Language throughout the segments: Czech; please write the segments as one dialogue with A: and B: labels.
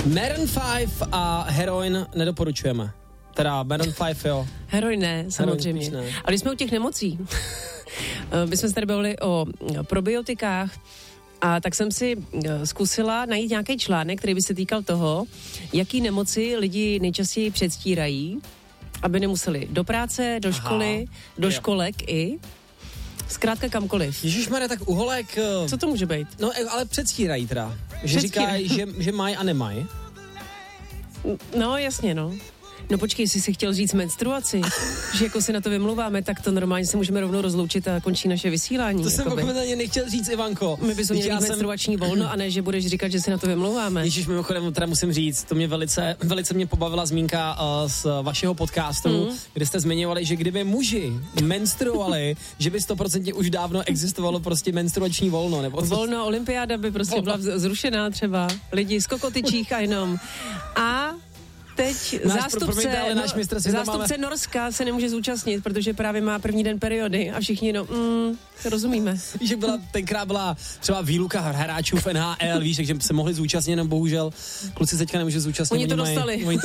A: Maroon 5 a heroin nedoporučujeme. Teda Maroon 5, jo.
B: Heroin ne, samozřejmě.
A: Ne.
B: Ale když jsme u těch nemocí, my jsme se tady bavili o probiotikách, a tak jsem si zkusila najít nějaký článek, který by se týkal toho, jaký nemoci lidi nejčastěji předstírají, aby nemuseli do práce, do školy, do školek i. Zkrátka kamkoliv.
A: Ježišmarja, tak uholek...
B: Co to může být?
A: No, ale předstírají teda. Že říkají, že mají a nemají.
B: No, jasně, no. No počkej, jestli jsi chtěl říct menstruaci, že jako si na to vymlouváme, tak to normálně se můžeme rovnou rozloučit a končí naše vysílání.
A: To jsem momentálně nechtěl říct, Ivanko.
B: My bychom měli menstruační volno a ne, že budeš říkat, že si na to vymlouváme.
A: Ježíš, mimochodem, teda musím říct, to mě velice mě pobavila zmínka z vašeho podcastu, kde jste zmiňovali, že kdyby muži menstruovali, že by 100% už dávno existovalo prostě menstruační volno. Nebo
B: volno, olympiáda by prostě byla zrušená třeba. Lidi z kokotyčích a jenom. A teď zástupce Norska se nemůže zúčastnit, protože právě má první den periody a všichni rozumíme.
A: Víš, že tenkrát byla třeba výluka hráčů v NHL, víš, takže se mohli zúčastnit, no bohužel kluci teďka nemůže zúčastnit.
B: Oni to dostali.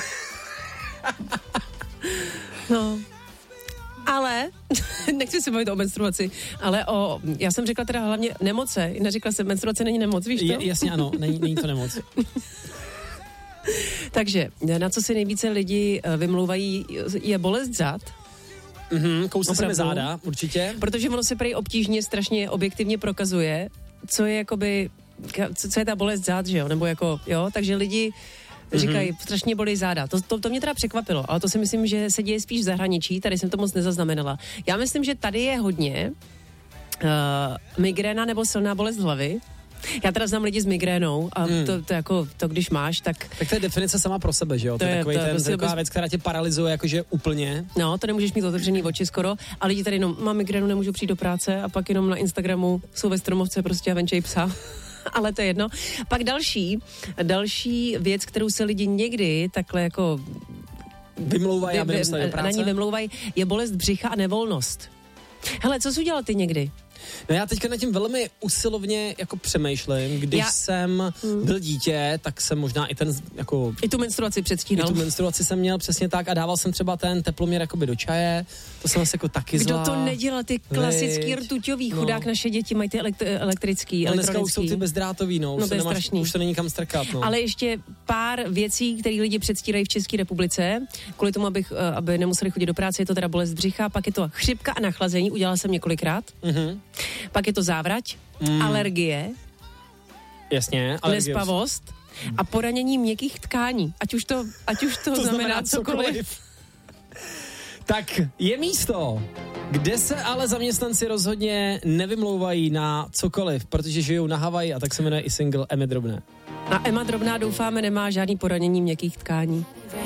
B: No. Ale, nechci si bavit o menstruaci, ale já jsem řekla teda hlavně nemoce, neřekla jsem, menstruace není nemoc, víš to?
A: Jasně ano, není to nemoc.
B: Takže, na co si nejvíce lidi vymlouvají, je bolest zad.
A: Kousne se mi záda, určitě.
B: Protože ono se prej obtížně, strašně objektivně prokazuje, co je jakoby, co je ta bolest zad, že jo, nebo jako, jo, takže lidi říkají, strašně bolí záda. To mě teda překvapilo, ale to si myslím, že se děje spíš v zahraničí, tady jsem to moc nezaznamenala. Já myslím, že tady je hodně migréna nebo silná bolest hlavy. Já teda znám lidi s migrénou a to jako, to když máš, tak... Tak
A: to je definice sama pro sebe, že jo? To je taková věc, která tě paralyzuje jakože úplně.
B: No, to nemůžeš mít otevřený oči skoro a lidi tady jenom, mám migrénu, nemůžu přijít do práce a pak jenom na Instagramu jsou ve stromovce prostě a venčej psa. Ale to je jedno. Pak další věc, kterou se lidi někdy takhle jako...
A: Vymlouvají, aby dostali do práce.
B: Na ní vymlouvají, je bolest břicha a nevolnost. Hele, co jsi udělal ty někdy?
A: No já teďka nad tím velmi usilovně jako přemýšlím. Když jsem byl dítě, tak jsem možná i ten jako...
B: I tu menstruaci předstíral.
A: I tu menstruaci jsem měl přesně tak a dával jsem třeba ten teploměr jakoby do čaje. To jsem asi jako taky zvládl.
B: Kdo to nedělal, ty klasický rtuťový chudák, naše děti mají ty elektrický,
A: ale dneska už jsou ty bezdrátový, no to je strašný. Už to není kam strkat, no.
B: Ale ještě pár věcí, které lidi předstírají v České republice, kvůli tomu, aby nemuseli chodit do práce, je to teda bolest břicha, pak je to chřipka a nachlazení, udělala jsem několikrát. Pak je to závrať, alergie,
A: jasně,
B: nespavost a poranění měkkých tkání. Ať už to znamená cokoliv.
A: Tak je místo, kde se ale zaměstnanci rozhodně nevymlouvají na cokoliv, protože žijou na Havaji a tak se jmenuje i single Emmy Drobné.
B: A Emma Drobná, doufáme, nemá žádný poranění měkkých tkání.